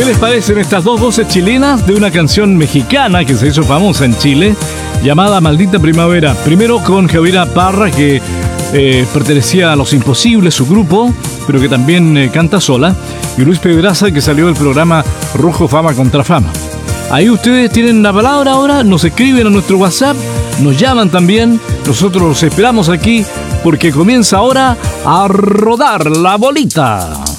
les parecen estas dos voces chilenas de una canción mexicana que se hizo famosa en Chile, llamada Maldita Primavera? Primero con Javiera Parra, que pertenecía a Los Imposibles, su grupo, pero que también canta sola, y Luis Pedraza, que salió del programa Rojo Fama contra Fama. Ahí ustedes tienen la palabra ahora, nos escriben a nuestro WhatsApp, nos llaman también, nosotros los esperamos aquí porque comienza ahora a rodar la bolita.